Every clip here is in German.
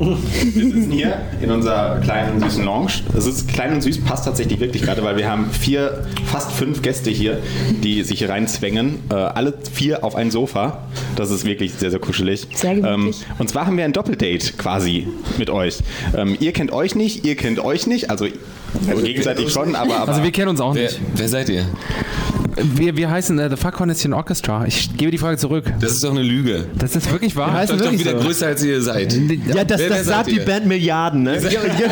Wir sitzen hier in unserer kleinen, süßen Lounge. Es ist klein und süß, passt tatsächlich wirklich gerade, weil wir haben fast 5 Gäste hier, die sich hier reinzwängen. Alle 4 auf ein Sofa. Das ist wirklich sehr, sehr kuschelig. Sehr gemütlich. Und zwar haben wir ein Doppeldate quasi mit euch. Ihr kennt euch nicht, ihr kennt euch nicht. Also gegenseitig schon, aber... Also wir kennen uns auch nicht. Wer seid ihr? Wir heißen The Fuck Hornetchen Orchestra. Ich gebe die Frage zurück. Das ist doch eine Lüge. Das ist wirklich wahr. Seid doch wieder größer, als ihr seid. Ja, das sagt die Band Milliarden, ne?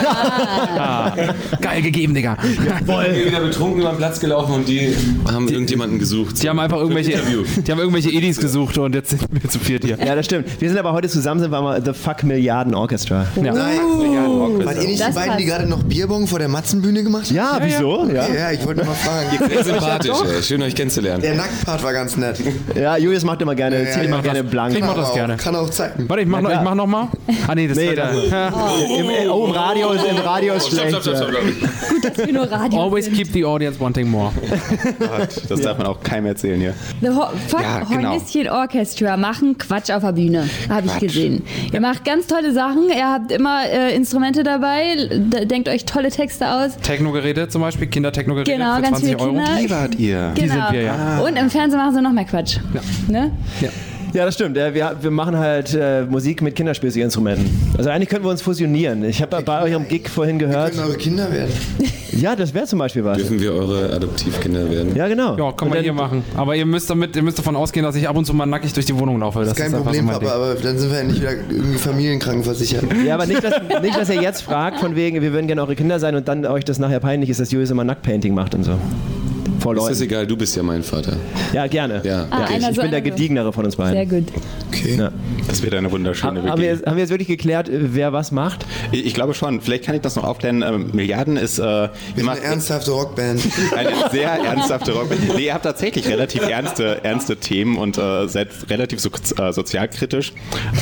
Geil gegeben, Digga. Ich bin wieder betrunken über den Platz gelaufen und die haben irgendjemanden gesucht. Die haben einfach irgendwelche Edis gesucht und jetzt sind wir zu viert hier. Ja, das stimmt. Wir sind aber heute zusammen, sind wir mal The Fuck Milliarden Orchestra. Ja. Nein. Wart ihr nicht die beiden, die gerade noch Bierbong vor der Matzenbühne gemacht haben? Ja, wieso? Ja, ich wollte nur mal fragen. Sehr sympathisch, ey. Schön euch kennenzulernen. Der Nacktpart war ganz nett. Ja, Julius macht immer gerne, zieht immer gerne blank. Ich mach das gerne. Kann auch zeigen. Warte, ich mach noch mal. Ah nee, das Nee, ist im Radio ist schlecht. Gut, dass wir nur Radio Always sind. keep the audience wanting more. Das darf man auch keinem erzählen hier. The Fuck Ja, genau. Hornetchen Orchestra machen Quatsch auf der Bühne, habe ich gesehen. Ihr macht ganz tolle Sachen, ihr habt immer Instrumente dabei, denkt euch tolle Texte aus. Technogeräte zum Beispiel, Kindertechnogeräte Genau, für ganz 20 viele Euro. Kinder. Die wart ihr. Genau. sind wir, ja. Und im Fernsehen machen sie noch mehr Quatsch. Ja. Ne? Ja, das stimmt. Wir machen halt Musik mit Kinderspielzeuginstrumenten. Also eigentlich können wir uns fusionieren. Ich habe bei eurem Gig vorhin gehört. Können eure Kinder werden. Ja, das wäre zum Beispiel was. Dürfen wir eure Adoptivkinder werden? Ja, genau. Ja, können wir hier machen. Aber ihr müsst davon ausgehen, dass ich ab und zu mal nackig durch die Wohnung laufe. Das ist kein einfach Problem, so mein Papa, aber dann sind wir ja nicht wieder irgendwie familienkrankenversichert. Ja, aber nicht, dass ihr jetzt fragt, von wegen, wir würden gerne eure Kinder sein und dann euch das nachher peinlich ist, dass Julius immer Nacktpainting macht und so. Vor Ist Leuten. das egal, du bist ja mein Vater. Ja, gerne. Ja. Ich bin der Gediegenere von uns beiden. Sehr gut. Okay. Ja. Das wird eine wunderschöne Haben wir WG. jetzt wirklich geklärt, wer was macht? Ich glaube schon. Vielleicht kann ich das noch aufklären. Milliarden ist... Wir sind eine ernsthafte Rockband. Eine sehr ernsthafte Rockband. Nee, ihr habt tatsächlich relativ ernste Themen und seid relativ sozialkritisch.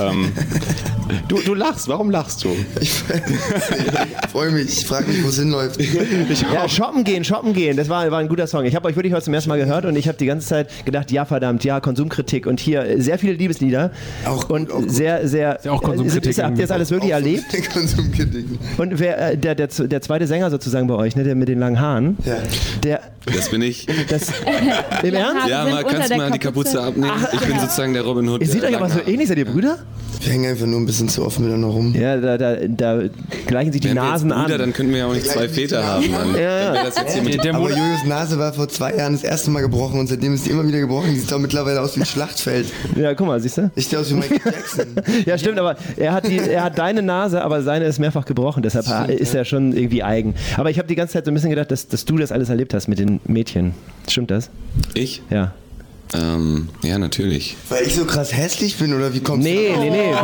Du lachst. Warum lachst du? Ich freue mich. Ich frage mich, wo es hinläuft. Ja, shoppen gehen. Das war ein guter Song. Ich habe euch wirklich heute zum ersten Mal gehört und ich habe die ganze Zeit gedacht, ja verdammt, ja, Konsumkritik und hier sehr viele Liebeslieder. Auch sehr ja auch Konsumkritik. Habt ihr das alles wirklich erlebt? Konsumkritik. Und wer der zweite Sänger sozusagen bei euch, ne, der mit den langen Haaren, Ja. der Das bin ich. im Ernst? Ja, sind kannst du unter mal der die Kapuze abnehmen? Ich bin sozusagen der Robin Hood. Ihr seht der euch aber so langen ähnlich, seid ihr Brüder? Wir hängen einfach nur ein bisschen zu offen miteinander rum. Ja, da gleichen sich die Wären wir jetzt Nasen Brüder, an. dann könnten wir ja auch nicht 2 Väter haben. Mann. Dann wäre das jetzt hier mit Aber Julius Nase war vor 2 Jahren das erste Mal gebrochen und seitdem ist sie immer wieder gebrochen. Die sieht doch mittlerweile aus wie ein Schlachtfeld. Ja, guck mal, siehst du? Ich sehe aus wie Michael Jackson. Ja, stimmt, aber er hat deine Nase, aber seine ist mehrfach gebrochen, deshalb ist er schon irgendwie eigen. Aber ich habe die ganze Zeit so ein bisschen gedacht, dass du das alles erlebt hast mit den Mädchen. Stimmt das? Ich? Ja. Ja, natürlich. Weil ich so krass hässlich bin oder wie kommst du? Nee,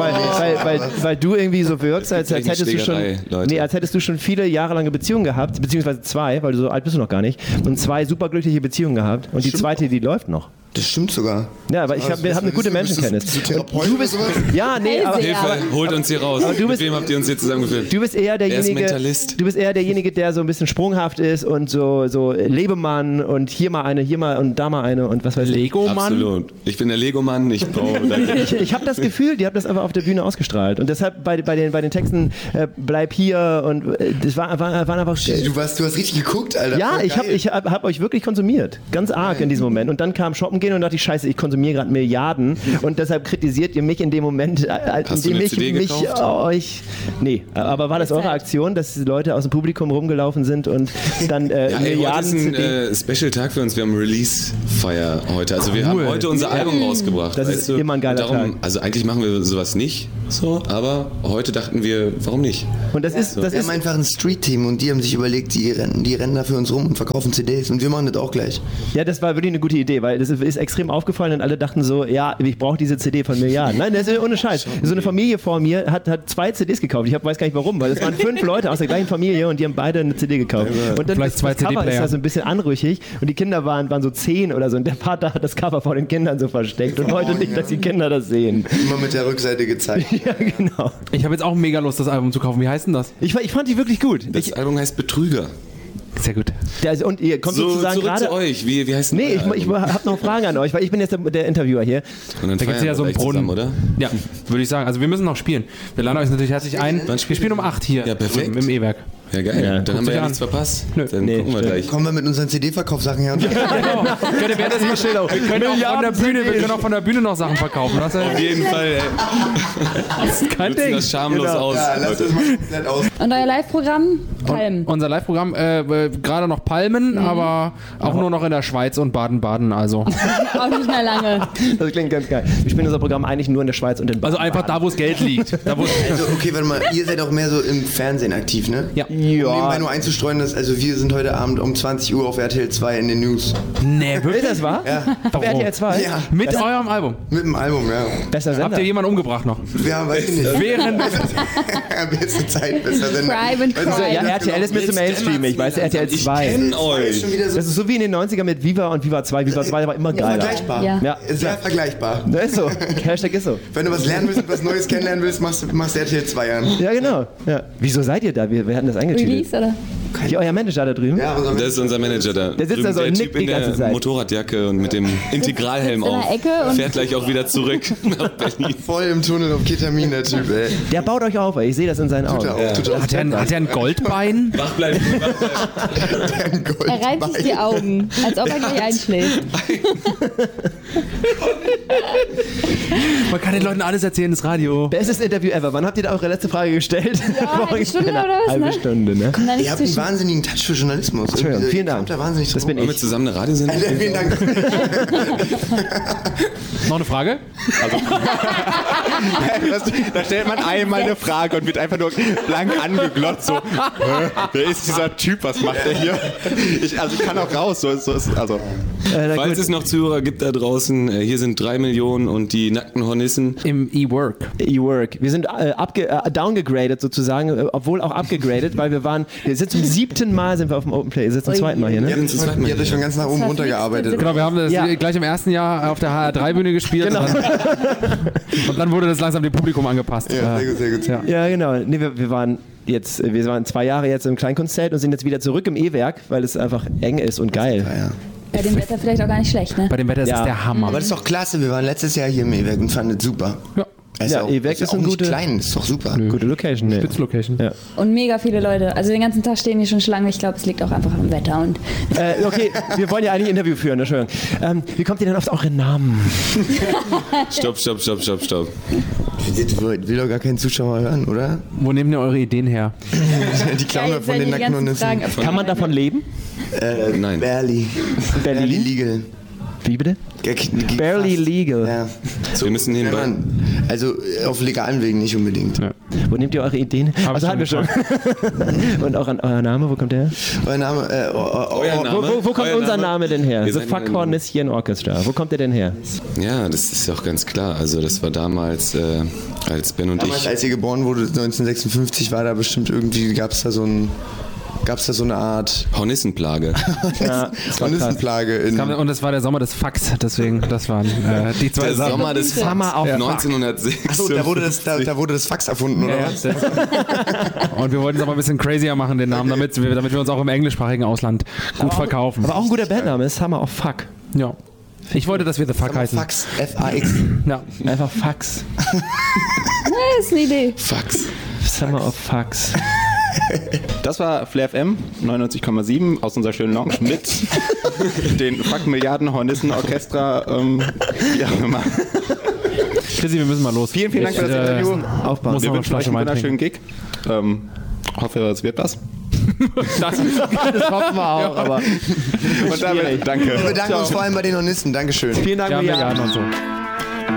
weil du irgendwie so wirkst, als hättest du schon, Schlägerei, Leute. als hättest du schon viele jahrelange Beziehungen gehabt, beziehungsweise 2, weil du so alt bist du noch gar nicht, und 2 superglückliche Beziehungen gehabt und die zweite, die läuft noch. Das stimmt sogar. Ja, aber ich habe eine gute Menschenkenntnis. Bist du Therapeut Du bist, oder sowas? ja, nee, aber Hellseher. Hilfe, holt uns hier raus. Aber du bist- Mit wem habt ihr uns hier zusammengeführt? du bist eher derjenige, Mentalist. du bist eher derjenige, der so ein bisschen sprunghaft ist und so Lebemann und hier mal und da mal eine und was weiß ich. Lego-Mann. Absolut. Ich bin der Lego-Mann. Ich brauche Ich habe das Gefühl, die haben das aber auf der Bühne ausgestrahlt und deshalb bei den Texten bleib hier und das waren einfach Du hast richtig geguckt, Alter. ja, Voll ich geil. hab euch wirklich konsumiert. Ganz arg in diesem Moment. Und dann kam Shoppen gehen und dachte ich, scheiße, ich konsumiere gerade Milliarden. Und deshalb kritisiert ihr mich in dem Moment, Hast du indem eine ich CD mich gekauft? euch... Nee, aber war das eure Aktion, dass Leute aus dem Publikum rumgelaufen sind und dann Ja, ey, heute Milliarden ist ein CD... Special-Tag für uns. Wir haben Release-Feier heute. Also wir haben heute unser Album rausgebracht. Das ist weißt du? immer ein geiler Und darum, Tag. Also eigentlich machen wir sowas nicht so, aber heute dachten wir, warum nicht? Und das ist... Wir haben einfach ein Street-Team und die haben sich überlegt, die rennen da für uns rum und verkaufen CDs und wir machen das auch gleich. Ja, das war wirklich eine gute Idee, weil das ist extrem aufgefallen und alle dachten so, ja, ich brauche diese CD von Milliarden. Nein, das ist ohne Scheiß. So eine Familie vor mir hat 2 CDs gekauft. Ich weiß gar nicht warum, weil es waren 5 Leute aus der gleichen Familie und die haben beide eine CD gekauft. Und dann Vielleicht das 2 Cover ist CD-Player. ja so ein bisschen anrüchig und die Kinder waren so 10 oder so und der Vater hat das Cover vor den Kindern so versteckt und wollte nicht, dass die Kinder das sehen. Immer mit der Rückseite gezeigt. Ja, genau. Ich habe jetzt auch mega Lust, das Album zu kaufen. Wie heißt denn das? Ich fand die wirklich gut. Das Album heißt Betrüger. Sehr gut. Und ihr kommt So, sozusagen zurück gerade... zu euch. Wie heißt denn Nee, euer ich Album? habe noch Fragen an euch, weil ich bin jetzt der Interviewer hier. Und dann Da gibt es ja so einen feiern wir gleich Brunnen. zusammen, oder? Ja, würde ich sagen. Also wir müssen noch spielen. Wir laden euch natürlich herzlich ein. Wann Wir spielen um 8 hier Ja, perfekt. im E-Werk. Ja, geil. Ja, Dann haben wir sich ja an. nichts verpasst. Nö. Dann Nee, gucken wir stimmt. gleich. Kommen wir mit unseren CD-Verkaufssachen her und Könnte während das wir können auch von der Bühne noch Sachen verkaufen. Das Auf jeden Fall, ey. ist kein Nutzen Ding. das schamlos aus. Ja, lass Leute. das mal komplett aus. Und euer Live-Programm? Palmen. Unser Live-Programm, gerade noch Palmen, aber auch nur noch in der Schweiz und Baden-Baden. Also Auch nicht mehr lange. Das klingt ganz geil. Wir spielen unser Programm eigentlich nur in der Schweiz und in Baden. einfach da, wo es Geld liegt. Da, wo Also, okay, warte mal, ihr seid auch mehr so im Fernsehen aktiv, ne? Ja. Um nebenbei nur einzustreuen, dass, also wir sind heute Abend um 20 Uhr auf RTL 2 in den News. Nee, Ist wirklich? das wahr? Ja, Auf RTL 2? ja, Mit eurem Album. mit dem Album, ja. Besser Habt Sender. ihr jemanden umgebracht noch? Ja, weiß ich nicht. Während. Beste Zeit, besser Sender. Crime and Also, ja, Crime. RTL ist mit so Mainstreamig, weißt du, RTL Ich 2. kenn euch. Schon wieder so Das ist so wie in den 90ern mit Viva und Viva 2. Viva 2 war immer geiler. vergleichbar. Ja. Ja, Sehr vergleichbar. das ist so. Hashtag ist so. Wenn du was lernen willst und was Neues kennenlernen willst, machst RTL 2 an. Ja, genau. Ja. Wieso seid ihr da? Wir hatten das eingetütet. Release, oder? Hier euer Manager da drüben? Ja, unser Das ist unser Manager da. Der sitzt da so der und Typ nickt die in ganze der Zeit. Motorradjacke und mit dem Integralhelm Sitzt in auf. der Ecke und- Fährt gleich auch wieder zurück nach Berlin. voll im Tunnel auf Ketamin, der Typ, ey. Der baut euch auf, ey. Ich sehe das in seinen Augen. Tut er auch, tut er auch. Hat er ein Goldbein? Wach bleiben. Der ein Gold Er reibt sich die Augen, als ob er gleich einschläft. Man kann den Leuten alles erzählen, das Radio. Bestes Interview ever. Wann habt ihr da eure letzte Frage gestellt? Ja, halbe Stunde oder was, Halbe ne? Stunde, ne? Komm da Ihr nicht habt einen zwischen. wahnsinnigen Touch für Journalismus. Entschuldigung, Irgendwie, vielen ihr Dank. kommt da wahnsinnig Das bin drauf. Wollen wir zusammen eine Radiosendung? Alter, vielen Dank. Noch eine Frage? Da stellt man einmal eine Frage und wird einfach nur blank angeglotzt. So, wer ist dieser Typ? Was macht er hier? Ich kann auch raus. So ist, also. Na Falls gut. es noch Zuhörer gibt da draußen, hier sind 3 Millionen und die nackten Hornissen. Im E-Work. E-Work. Wir sind downgegradet sozusagen, obwohl auch abgegradet, weil wir sind zum 7. Mal sind wir auf dem Open Play. Ihr sitzt zum 2. Mal hier, Ihr ne? habt euch schon ganz nach oben runtergearbeitet. Genau, wir haben das Ja. gleich im ersten Jahr auf der HR3-Bühne gespielt. Genau. Und dann wurde das langsam dem Publikum angepasst. Ja, sehr gut, sehr gut. Ja. Ja, genau. Nee, wir waren 2 Jahre jetzt im Kleinkunstzelt und sind jetzt wieder zurück im E-Werk, weil es einfach eng ist und geil. Ja, ja. Bei dem Wetter vielleicht auch gar nicht schlecht, ne? Bei dem Wetter ist Ja. es der Hammer. Aber das ist doch klasse. Wir waren letztes Jahr hier im E-Werk und fanden es super. Ja. Ja, E-Werk ist auch eine nicht gute- klein, ist doch super. Gute Location, ne? Spitzlocation. Ja. Und mega viele Leute. Also den ganzen Tag stehen hier schon Schlangen. Ich glaube, es liegt auch einfach am Wetter. Und Okay, wir wollen ja eigentlich ein Interview führen, Entschuldigung. Wie kommt ihr denn auf eure Namen? Stopp. Das will doch gar kein Zuschauer hören, oder? Wo nehmt ihr eure Ideen her? Die klauen Ja, ja, von jetzt den werden die nackten ganzen Fragen Hornissen. Kann man davon leben? Nein. Barely. Barely legal. Wie bitte? Barely Fast. legal. Ja. Wir müssen Ja, nebenbei. Mann. Also auf legalen Wegen nicht unbedingt. Ja. Wo nehmt ihr eure Ideen her? Hab ich Hatten wir schon. Und auch an euer Name, wo kommt der her? Euer Name, Euer Name? Wo kommt Euer unser Name denn her? Ihr The seid Fuck in- Hornisschen Orchestra. Wo kommt der denn her? Ja, das ist ja auch ganz klar. Also das war damals, als Ben und damals, ich. als ihr geboren wurde, 1956, war da bestimmt irgendwie, gab es da so eine Art Hornissenplage. Ja, Hornissenplage in. Und es war der Sommer des Fax, deswegen, das waren die zwei Der Sachen. Sommer des Summer of 1906. Achso, da wurde das Fax erfunden, oder Ja, was? Und wir wollten es aber ein bisschen crazier machen, den Namen, damit wir uns auch im englischsprachigen Ausland gut verkaufen. Aber auch ein guter Bandname ist Summer of Fuck. Ja. Ich wollte, dass wir The Fuck heißen. Fax, F-A-X. Ja. Einfach Fax. das ist eine Idee. Fax. Summer of Fucks. Das war Flair FM 99,7 aus unserer schönen Lounge mit den Fuck Milliarden Hornissen Orchestra. Wie auch immer. Chrissy, wir müssen mal los. Vielen Dank für das Interview. Aufbauen. Muss Wir noch eine wünschen euch Flasche einen Wein wunderschönen trinken. Gig. Hoffe, es wird was. Das hoffen wir auch, aber Und damit danke. Wir bedanken uns vor allem bei den Hornissen. Dankeschön. vielen Dank, Ja, Milliarden. Milliarden und so.